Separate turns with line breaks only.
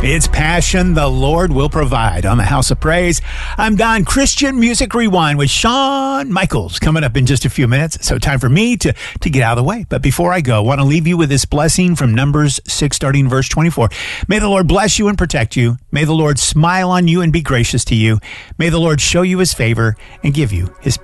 It's Passion the Lord Will Provide on the House of Praise. I'm Don. Christian Music Rewind with Shawn Michaels coming up in just a few minutes. So time for me to get out of the way. But before I go, I want to leave you with this blessing from Numbers 6, starting verse 24. May the Lord bless you and protect you. May the Lord smile on you and be gracious to you. May the Lord show you his favor and give you his